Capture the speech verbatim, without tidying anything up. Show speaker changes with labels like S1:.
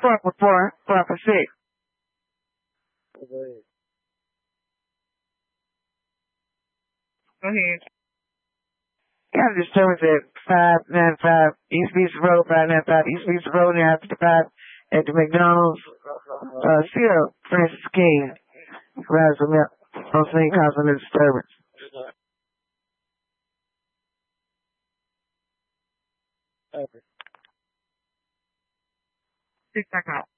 S1: Four for four, four for six.
S2: Go ahead.
S1: Go ahead. Got a disturbance at five nine five East Beach Road, five nine five East Beach Road, near after five at the McDonald's. Uh, Sierra Francis King. Grabs the milk. On scene causing a disturbance.
S2: Okay.
S1: Six back out.